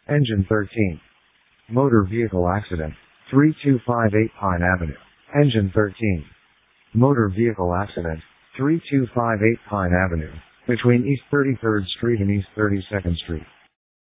Engine 13. Motor vehicle accident. 3258 Pine Avenue. Engine 13. Motor vehicle accident. 3258 Pine Avenue. Between East 33rd Street and East 32nd Street.